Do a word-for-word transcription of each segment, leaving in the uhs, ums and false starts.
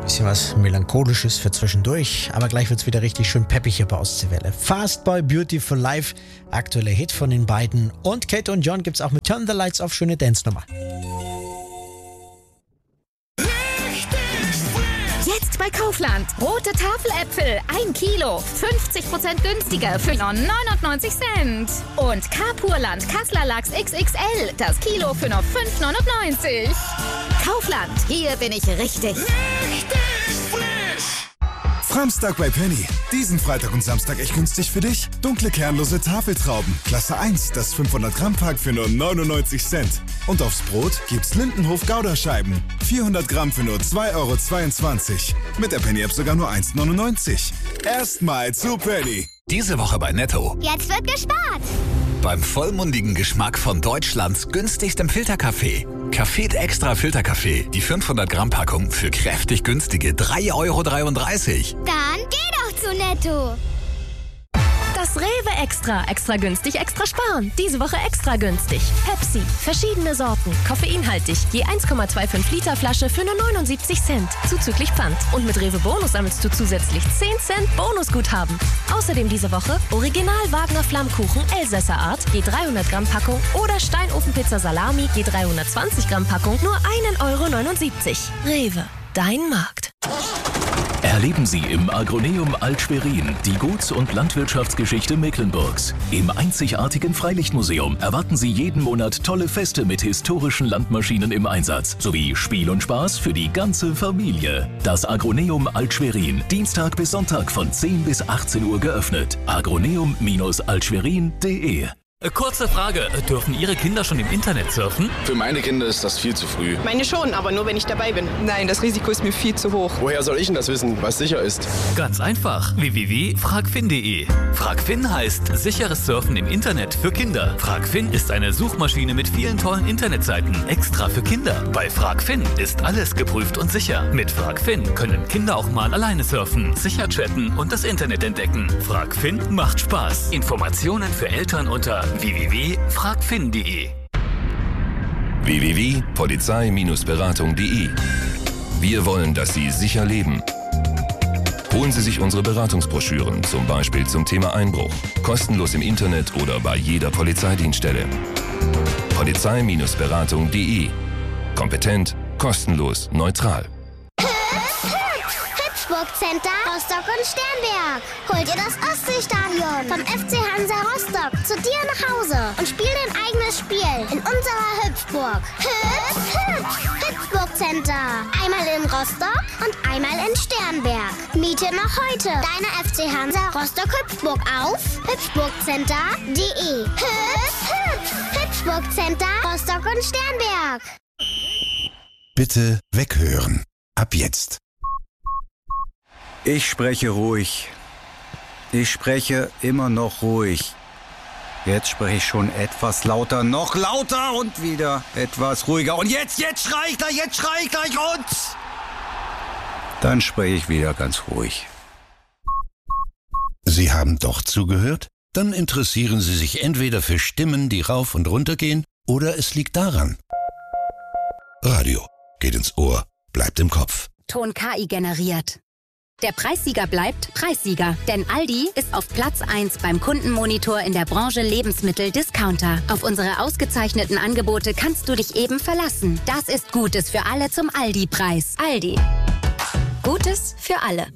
Bisschen was Melancholisches für zwischendurch, aber gleich wird's wieder richtig schön peppig hier bei Ostseewelle. Fast Boy Beautiful Life, aktueller Hit von den beiden. Und Kate und John gibt's auch mit Turn the Lights Off, schöne Dance-Nummer. Jetzt bei Kaufland. Rote Tafeläpfel, ein Kilo, fünfzig Prozent günstiger für nur neunundneunzig Cent. Und Carpurland Kassler Lachs X X L, das Kilo für nur fünf neunundneunzig. Kaufland, hier bin ich richtig. Richtig frisch! Samstag bei Penny. Diesen Freitag und Samstag echt günstig für dich. Dunkle kernlose Tafeltrauben. Klasse eins, das fünfhundert Gramm Pack für nur neunundneunzig Cent. Und aufs Brot gibt's Lindenhof Gouda-Scheiben. vierhundert Gramm für nur zwei Euro zweiundzwanzig. Mit der Penny-App sogar nur eins neunundneunzig. Erstmal zu Penny. Diese Woche bei Netto. Jetzt wird gespart. Beim vollmundigen Geschmack von Deutschlands günstigstem Filterkaffee. Café Extra Filterkaffee. Die fünfhundert Gramm Packung für kräftig günstige drei Euro dreiunddreißig. Dann geh doch zu Netto. Das Rewe Extra. Extra günstig, extra sparen. Diese Woche extra günstig. Pepsi. Verschiedene Sorten. Koffeinhaltig. Je eins Komma fünfundzwanzig Liter Flasche für nur neunundsiebzig Cent. Zuzüglich Pfand. Und mit Rewe Bonus sammelst du zusätzlich zehn Cent Bonusguthaben. Außerdem diese Woche Original Wagner Flammkuchen Elsässer Art. Je dreihundert Gramm Packung. Oder Steinofenpizza Salami. Je dreihundertzwanzig Gramm Packung. Nur ein Euro neunundsiebzig. Rewe. Dein Markt. Erleben Sie im Agroneum Alt-Schwerin die Guts- und Landwirtschaftsgeschichte Mecklenburgs. Im einzigartigen Freilichtmuseum erwarten Sie jeden Monat tolle Feste mit historischen Landmaschinen im Einsatz, sowie Spiel und Spaß für die ganze Familie. Das Agroneum Alt-Schwerin, Dienstag bis Sonntag von zehn bis achtzehn Uhr geöffnet. agroneum altschwerin punkt de. Kurze Frage, dürfen Ihre Kinder schon im Internet surfen? Für meine Kinder ist das viel zu früh. Meine schon, aber nur wenn ich dabei bin. Nein, das Risiko ist mir viel zu hoch. Woher soll ich denn das wissen, was sicher ist? Ganz einfach, w w w punkt fragfin punkt de. Fragfin heißt sicheres Surfen im Internet für Kinder. Fragfin ist eine Suchmaschine mit vielen tollen Internetseiten, extra für Kinder. Bei Fragfin ist alles geprüft und sicher. Mit Fragfin können Kinder auch mal alleine surfen, sicher chatten und das Internet entdecken. Fragfin macht Spaß. Informationen für Eltern unter w w w punkt fragfin punkt de. w w w punkt polizei Beratung punkt de. Wir wollen, dass Sie sicher leben. Holen Sie sich unsere Beratungsbroschüren, zum Beispiel zum Thema Einbruch. Kostenlos im Internet oder bei jeder Polizeidienststelle. polizei Beratung punkt de. Kompetent, kostenlos, neutral. Hüpfburg Center, Rostock und Sternberg. Holt ihr das Ostseestadion vom F C Hansa Rostock zu dir nach Hause und spiel dein eigenes Spiel in unserer Hüpfburg. Hüpf, hüpf, Hüpfburg Center. Einmal in Rostock und einmal in Sternberg. Miete noch heute deine F C Hansa Rostock Hüpfburg auf hüpfburgcenter punkt de. Hüpf, hüpf, Hüpfburg Center, Rostock und Sternberg. Bitte weghören. Ab jetzt. Ich spreche ruhig. Ich spreche immer noch ruhig. Jetzt spreche ich schon etwas lauter, noch lauter und wieder etwas ruhiger. Und jetzt, jetzt schrei ich gleich, jetzt schrei ich gleich und... Dann spreche ich wieder ganz ruhig. Sie haben doch zugehört? Dann interessieren Sie sich entweder für Stimmen, die rauf und runter gehen, oder es liegt daran. Radio geht ins Ohr, bleibt im Kopf. Ton K I generiert. Der Preissieger bleibt Preissieger, denn Aldi ist auf Platz eins beim Kundenmonitor in der Branche Lebensmittel-Discounter. Auf unsere ausgezeichneten Angebote kannst du dich eben verlassen. Das ist Gutes für alle zum Aldi-Preis. Aldi. Gutes für alle.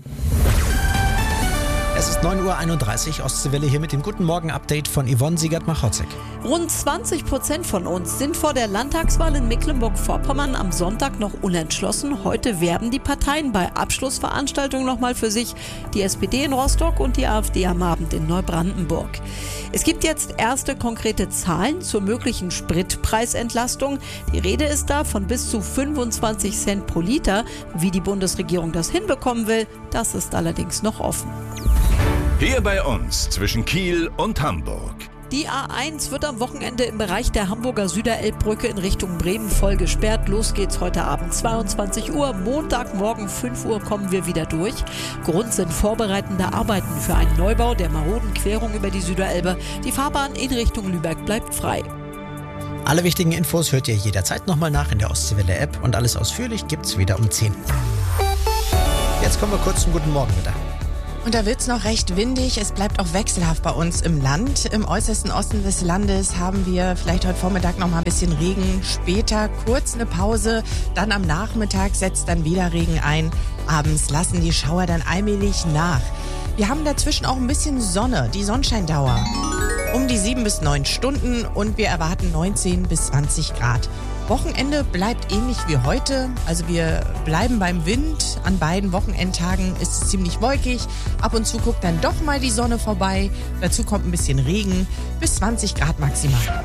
Es ist neun Uhr einunddreißig, Ostseewelle hier mit dem Guten Morgen-Update von Yvonne Siegert-Machotzek. Rund zwanzig Prozent von uns sind vor der Landtagswahl in Mecklenburg-Vorpommern am Sonntag noch unentschlossen. Heute werben die Parteien bei Abschlussveranstaltungen nochmal für sich. Die S P D in Rostock und die AfD am Abend in Neubrandenburg. Es gibt jetzt erste konkrete Zahlen zur möglichen Spritpreisentlastung. Die Rede ist da von bis zu fünfundzwanzig Cent pro Liter. Wie die Bundesregierung das hinbekommen will, das ist allerdings noch offen. Hier bei uns zwischen Kiel und Hamburg. Die A eins wird am Wochenende im Bereich der Hamburger Süderelbbrücke in Richtung Bremen voll gesperrt. Los geht's heute Abend zweiundzwanzig Uhr. Montagmorgen fünf Uhr kommen wir wieder durch. Grund sind vorbereitende Arbeiten für einen Neubau der maroden Querung über die Süderelbe. Die Fahrbahn in Richtung Lübeck bleibt frei. Alle wichtigen Infos hört ihr jederzeit nochmal nach in der Ostseewelle-App und alles ausführlich gibt's wieder um zehn. Jetzt kommen wir kurz zum guten Morgen wieder. Und da wird's noch recht windig. Es bleibt auch wechselhaft bei uns im Land. Im äußersten Osten des Landes haben wir vielleicht heute Vormittag noch mal ein bisschen Regen. Später kurz eine Pause. Dann am Nachmittag setzt dann wieder Regen ein. Abends lassen die Schauer dann allmählich nach. Wir haben dazwischen auch ein bisschen Sonne, die Sonnenscheindauer. Um die sieben bis neun Stunden und wir erwarten neunzehn bis zwanzig Grad. Wochenende bleibt ähnlich wie heute, also wir bleiben beim Wind. An beiden Wochenendtagen ist es ziemlich wolkig. Ab und zu guckt dann doch mal die Sonne vorbei. Dazu kommt ein bisschen Regen, bis zwanzig Grad maximal.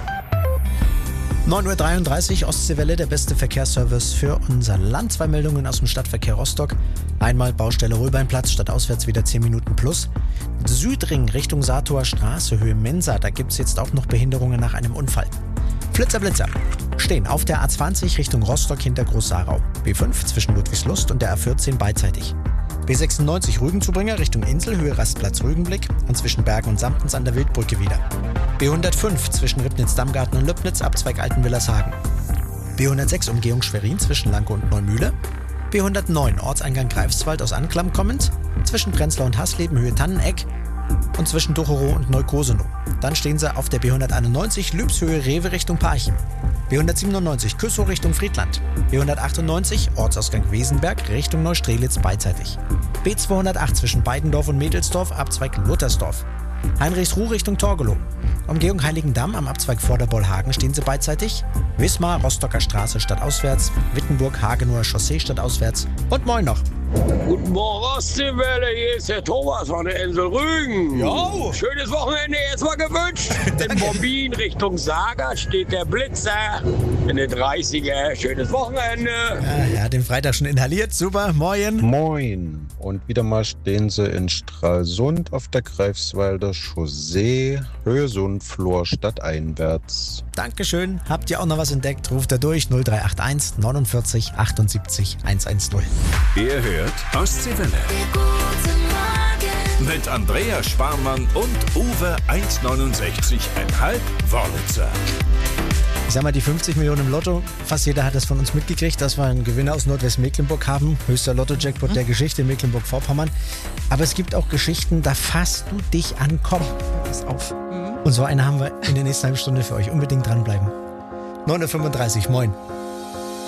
neun Uhr dreiunddreißig, Ostseewelle, der beste Verkehrsservice für unser Land. Zwei Meldungen aus dem Stadtverkehr Rostock. Einmal Baustelle Holbeinplatz, stadtauswärts wieder zehn Minuten plus. Südring Richtung Saatower Straße, Höhe Mensa, da gibt es jetzt auch noch Behinderungen nach einem Unfall. Flitzer, Blitzer. Stehen auf der A zwanzig Richtung Rostock hinter Groß-Sarau. B fünf zwischen Ludwigslust und der A vierzehn beidseitig. B sechsundneunzig Rügenzubringer Richtung Insel, Höhe Rastplatz Rügenblick und zwischen Bergen und Samtens an der Wildbrücke wieder. B hundertfünf zwischen Ribnitz-Dammgarten und Löbnitz, Abzweig Altenwillershagen. B hundertsechs Umgehung Schwerin zwischen Lanke und Neumühle. B hundertneun Ortseingang Greifswald aus Anklam kommend, zwischen Prenzlau und Hasleben, Höhe Tanneneck und zwischen Docherow und Neukosenow. Dann stehen sie auf der B hunderteinundneunzig Lübshöhe Rewe Richtung Parchim. B hundertsiebenundneunzig Küssow Richtung Friedland. B hundertachtundneunzig Ortsausgang Wesenberg Richtung Neustrelitz beidseitig. B zweihundertacht zwischen Beidendorf und Mädelsdorf, Abzweig Luttersdorf. Heinrichsruh Richtung Torgelow. Umgehung Heiligendamm am Abzweig Vorderbollhagen stehen sie beidseitig. Wismar, Rostocker Straße stadtauswärts. Wittenburg, Hagenower Chaussee stadtauswärts. Und moin noch. Guten Morgen, Ostseewelle, hier ist der Thomas von der Insel Rügen. Jo. Schönes Wochenende erstmal gewünscht. In Bombin Richtung Saga steht der Blitzer in den dreißiger. Schönes Wochenende. Ja, ja, den Freitag schon inhaliert. Super, moin. Moin. Und wieder mal stehen sie in Stralsund auf der Greifswalder Chaussee, Höhe Sundflor stadteinwärts. Dankeschön. Habt ihr auch noch was entdeckt? Ruft da durch null drei acht eins neunundvierzig achtundsiebzig hundertzehn. Ihr hört Ostseewelle. Mit Andreas Sparmann und Uwe eins neunundsechzig Komma fünf Wörlitzer. Ich sag mal, die fünfzig Millionen im Lotto, fast jeder hat das von uns mitgekriegt, dass wir einen Gewinner aus Nordwestmecklenburg haben. Höchster Lotto-Jackpot hm? der Geschichte in Mecklenburg-Vorpommern. Aber es gibt auch Geschichten, da fasst du dich an. Komm, pass auf. Hm? Und so eine haben wir in der nächsten halben Stunde für euch. Unbedingt dranbleiben. neun Uhr fünfunddreißig, moin.